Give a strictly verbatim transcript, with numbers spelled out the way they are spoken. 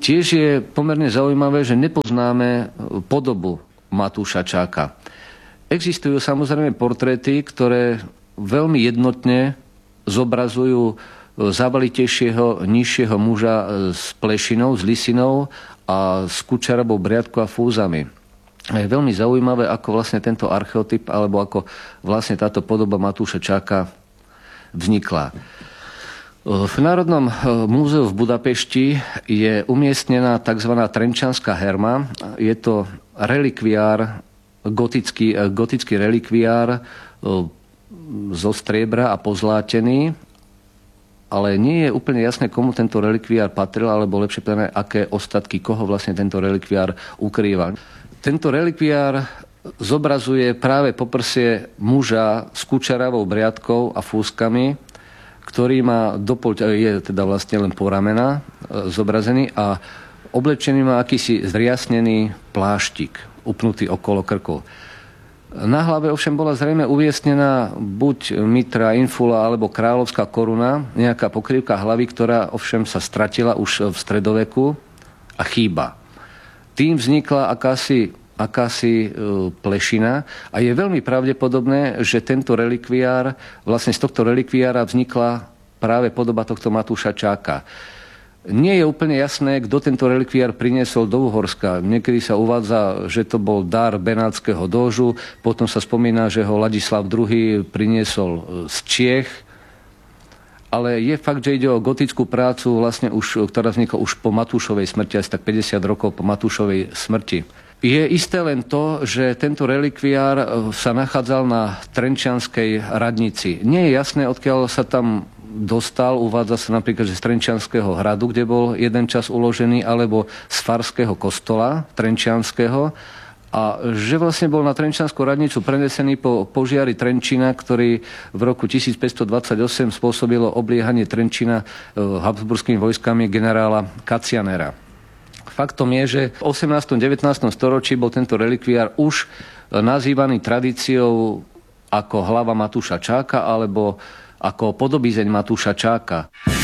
Tiež je pomerne zaujímavé, že nepoznáme podobu Matúša Čáka. Existujú samozrejme portréty, ktoré veľmi jednotne zobrazujú zábalitejšieho, nižšieho muža s plešinou, s lisinou a s kučarabou, briadkou a fúzami. Je veľmi zaujímavé, ako vlastne tento archeotyp, alebo ako vlastne táto podoba Matúša Čáka vznikla. V Národnom múzeu v Budapešti je umiestnená tzv. Trenčanská herma. Je to relikviár, gotický, gotický relikviár zo striebra a pozlátený, ale nie je úplne jasné, komu tento relikviár patril, alebo lepšie povedané, aké ostatky, koho vlastne tento relikviár ukrýva. Tento relikviár zobrazuje práve poprsie muža s kučaravou briadkou a fúskami, ktorý má dopol, je teda vlastne len po ramena zobrazený a oblečený má akýsi zriasnený pláštik, upnutý okolo krku. Na hlave ovšem bola zrejme uviesnená buď mitra, infula alebo kráľovská koruna, nejaká pokrývka hlavy, ktorá ovšem sa stratila už v stredoveku a chýba. Tým vznikla akási akási plešina a je veľmi pravdepodobné, že tento relikviár, vlastne z tohto relikviára vznikla práve podoba tohto Matúša Čáka. Nie je úplne jasné, kto tento relikviár priniesol do Uhorska. Niekedy sa uvádza, že to bol dar benátskeho dóžu, potom sa spomína, že ho Ladislav druhý. priniesol z Čiech, ale je fakt, že ide o gotickú prácu, vlastne už, ktorá vznikla už po Matúšovej smrti, asi tak päťdesiat rokov po Matúšovej smrti. Je isté len to, že tento relikviár sa nachádzal na Trenčianskej radnici. Nie je jasné, odkiaľ sa tam dostal. Uvádza sa napríklad, že z Trenčianskeho hradu, kde bol jeden čas uložený, alebo z farského kostola Trenčianskeho. A že vlastne bol na Trenčiansku radnicu prenesený po požiari Trenčína, ktorý v roku tisícpäťstodvadsaťosem spôsobilo obliehanie Trenčína habsburskými vojskami generála Kacianera. Faktom je, že v osemnástom devätnástom storočí bol tento relikviár už nazývaný tradíciou ako hlava Matúša Čáka alebo ako podobízeň Matúša Čáka.